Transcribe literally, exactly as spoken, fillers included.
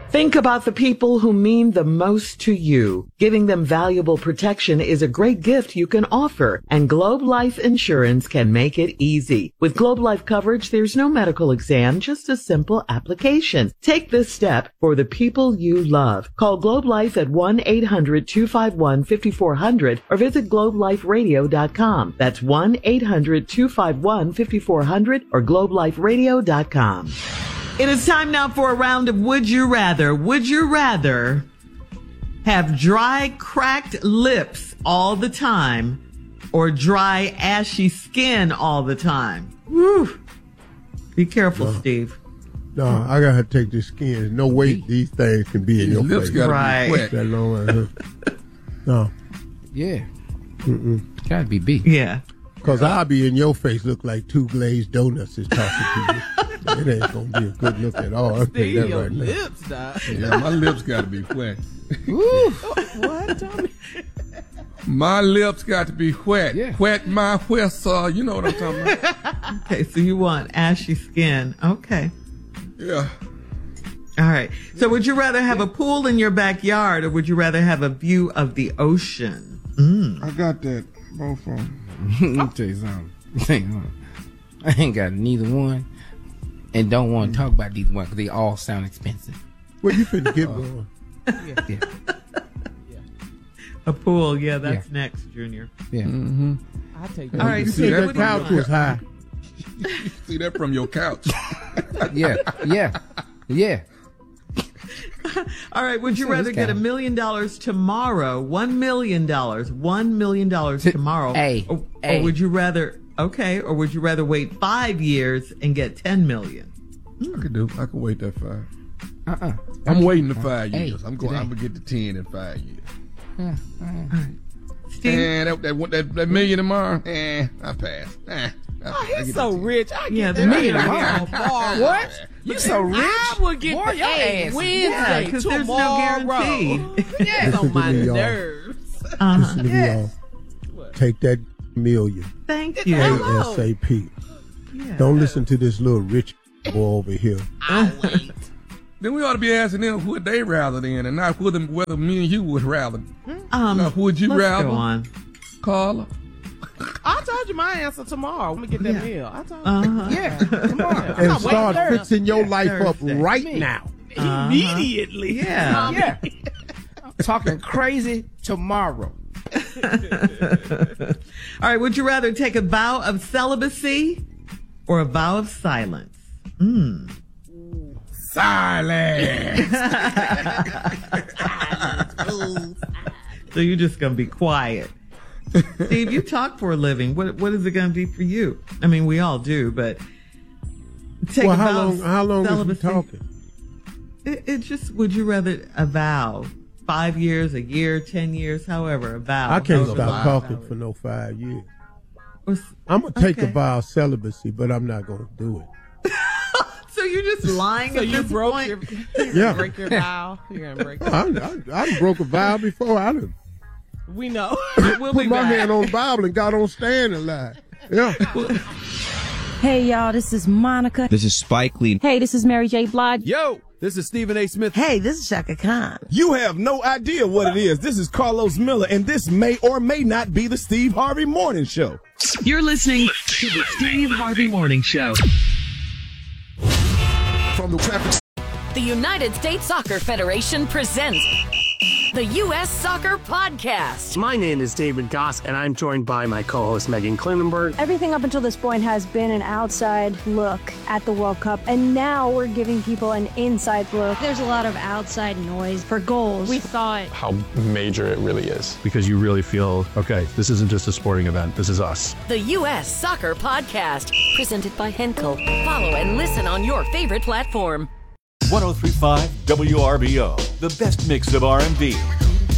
Think about the people who mean the most to you. Giving them valuable protection is a great gift you can offer, and Globe Life Insurance can make it easy. With Globe Life coverage, there's no medical exam, just a simple application. Take this step for the people you love. Call Globe Life at one eight hundred two five one five four zero zero or visit globe life radio dot com. That's one eight hundred two five one five four zero zero or globe life radio dot com. It is time now for a round of Would You Rather. Would you rather have dry, cracked lips all the time or dry, ashy skin all the time? Woo. Be careful, no. Steve. No, I gotta take the skin. There's no way these things can be in your lips face. gotta right. be wet. That long right here. No. Yeah. Mm-mm. Gotta be B. Yeah. Because I'll be in your face look like two glazed donuts is talking to you. It ain't going to be a good look at all. I'll tell you that your right now. lips, Doc. Yeah, my lips got to be wet. What, Tommy? My lips got to be wet. Yeah. Wet my whistle. You know what I'm talking about. Okay, so you want ashy skin. Okay. Yeah. All right. So would you rather have a pool in your backyard or would you rather have a view of the ocean? Mm. I got that. Both of them. Let me tell you something. I ain't got neither one and don't want to talk about these ones because they all sound expensive. Well, you finna get one. Yeah. Yeah. A pool. Yeah, that's Yeah. next, Junior. Yeah. Mm-hmm. I take All that. right. You So see what that do you couch want? was high. See that from your couch. Yeah. Yeah. Yeah. All right. Would you So rather this get a guy- million dollars tomorrow? One million dollars. One million dollars tomorrow. Hey, Or, hey. or would you rather? Okay. Or would you rather wait five years and get ten million? I could do. I could wait that five. Uh-uh. I'm waiting the five Hey, years. I'm going. today. I'm gonna get the ten in five years. Yeah. Steve. And that that, that that million tomorrow. Eh, I pass. Eh, I, Oh, I he's get so the ten. rich. I get Yeah, that the million million tomorrow. What? You so rich? I will get Boy, the your hey, ass- Yeah, Wednesday, because there's no tomorrow. guarantee. Yes, Listen on to my me, y'all. nerves. Uh-huh. Listen to me, y'all. Take that million Thank you. Hello. ASAP. Yeah. Don't listen to this little rich boy over here. I'll wait. Then we ought to be asking them who would they rather then, and not whether, whether me and you would rather. Um, Now, who would you let's rather? Go on. Carla. I told you my answer tomorrow. Let me get that Yeah. meal. I told you. Uh-huh. Yeah. Tomorrow. I'm And not start waiting fixing your Yeah, life up Thursday. right Me. now. immediately. Yeah. Yeah. Talking crazy tomorrow. All right. Would you rather take a vow of celibacy or a vow of silence? Mm. Silence. So you're just going to be quiet. Steve, you talk for a living. What What is it going to be for you? I mean, we all do, but take Well, a how vow long? of How long is we celibacy. talking? It, it just, would you rather a vow? Five years, a year, ten years, however, a vow. I can't However stop long. talking for no five years. Or s- I'm gonna take Okay. a vow of celibacy, but I'm not gonna do it. So you're just lying So at you this broke point? your, Yeah. break your vow. You're gonna break it. I, I, I broke a vow before. I done We know. We'll put be my back. hand on the Bible and got on stand and lied. Yeah. Hey y'all, this is Monica. This is Spike Lee. Hey, this is Mary J. Blige. Yo, this is Stephen A. Smith. Hey, this is Shaka Khan. You have no idea what it is. This is Carlos Miller, and this may or may not be the Steve Harvey Morning Show. You're listening to the Steve Harvey Morning Show. From the traffic. The United States Soccer Federation presents the U S Soccer Podcast. My name is David Goss, and I'm joined by my co-host Megan Klinenberg. Everything up until this point has been an outside look at the World Cup, and now we're giving people an inside look. There's a lot of outside noise for goals. We thought How major it really is. Because you really feel, okay, this isn't just a sporting event, this is us. The U S Soccer Podcast, presented by Henkel. Follow and listen on your favorite platform. one oh three point five W R B O, the best mix of R and B,